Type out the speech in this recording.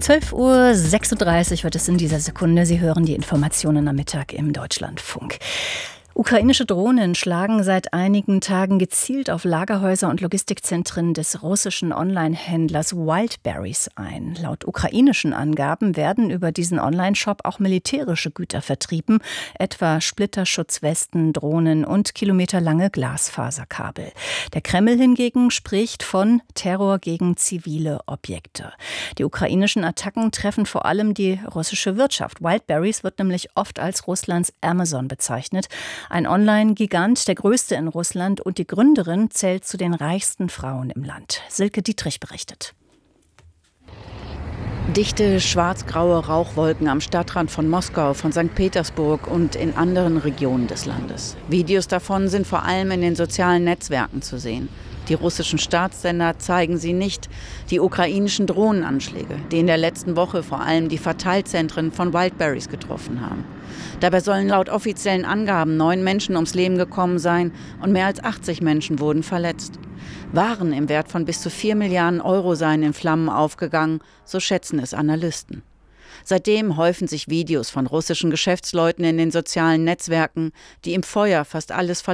12:36 Uhr wird es in dieser Sekunde. Sie hören die Informationen am Mittag im Deutschlandfunk. Ukrainische Drohnen schlagen seit einigen Tagen gezielt auf Lagerhäuser und Logistikzentren des russischen Online-Händlers Wildberries ein. Laut ukrainischen Angaben werden über diesen Online-Shop auch militärische Güter vertrieben, etwa Splitterschutzwesten, Drohnen und kilometerlange Glasfaserkabel. Der Kreml hingegen spricht von Terror gegen zivile Objekte. Die ukrainischen Attacken treffen vor allem die russische Wirtschaft. Wildberries wird nämlich oft als Russlands Amazon bezeichnet. Ein Online-Gigant, der größte in Russland, und die Gründerin zählt zu den reichsten Frauen im Land. Silke Dietrich berichtet. Dichte, schwarz-graue Rauchwolken am Stadtrand von Moskau, von St. Petersburg und in anderen Regionen des Landes. Videos davon sind vor allem in den sozialen Netzwerken zu sehen. Die russischen Staatssender zeigen sie nicht. Die ukrainischen Drohnenanschläge, die in der letzten Woche vor allem die Verteilzentren von Wildberries getroffen haben. Dabei sollen laut offiziellen Angaben 9 Menschen ums Leben gekommen sein und mehr als 80 Menschen wurden verletzt. Waren im Wert von bis zu 4 Milliarden Euro seien in Flammen aufgegangen, so schätzen es Analysten. Seitdem häufen sich Videos von russischen Geschäftsleuten in den sozialen Netzwerken, die im Feuer fast alles verloren